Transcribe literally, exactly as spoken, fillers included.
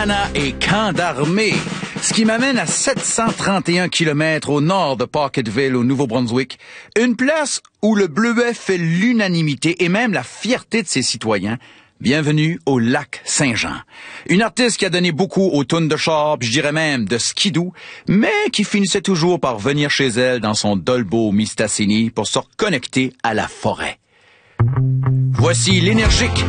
et camp d'armée, ce qui m'amène à sept cent trente et un kilomètres au nord de Pocketville, au Nouveau-Brunswick, une place où le bleuet fait l'unanimité et même la fierté de ses citoyens. Bienvenue au lac Saint-Jean. Une artiste qui a donné beaucoup aux tunes de char, puis je dirais même de skidoo, mais qui finissait toujours par venir chez elle dans son Dolbo Mistassini pour se reconnecter à la forêt. Voici l'énergique